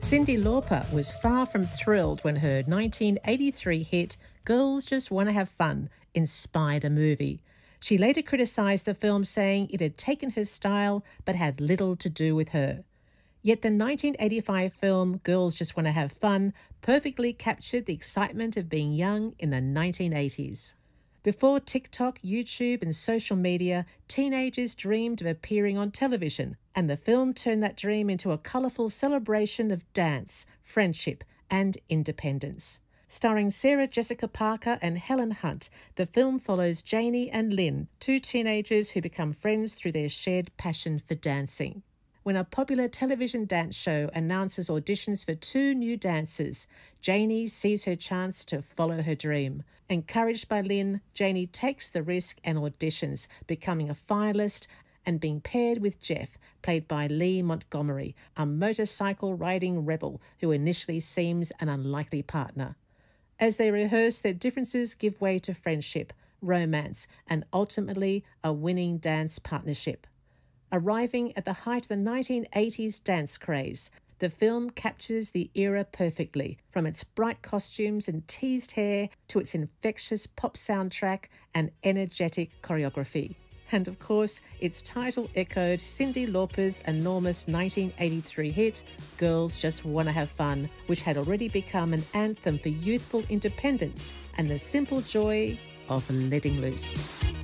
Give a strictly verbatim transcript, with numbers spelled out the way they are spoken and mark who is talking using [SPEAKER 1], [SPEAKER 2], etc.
[SPEAKER 1] Cyndi Lauper was far from thrilled when her nineteen eighty-three hit Girls Just Wanna Have Fun inspired a movie. She later criticised the film, saying it had taken her style but had little to do with her. Yet the nineteen eighty-five film Girls Just Wanna Have Fun perfectly captured the excitement of being young in the nineteen eighties. Before TikTok, YouTube and social media, teenagers dreamed of appearing on television, and the film turned that dream into a colourful celebration of dance, friendship and independence. Starring Sarah Jessica Parker and Helen Hunt, the film follows Janie and Lynn, two teenagers who become friends through their shared passion for dancing. When a popular television dance show announces auditions for two new dancers, Janie sees her chance to follow her dream. Encouraged by Lynn, Janie takes the risk and auditions, becoming a finalist and being paired with Jeff, played by Lee Montgomery, a motorcycle-riding rebel who initially seems an unlikely partner. As they rehearse, their differences give way to friendship, romance, and ultimately a winning dance partnership. Arriving at the height of the nineteen eighties dance craze, the film captures the era perfectly, from its bright costumes and teased hair to its infectious pop soundtrack and energetic choreography. And of course, its title echoed Cyndi Lauper's enormous nineteen eighty-three hit, Girls Just Wanna Have Fun, which had already become an anthem for youthful independence and the simple joy of letting loose.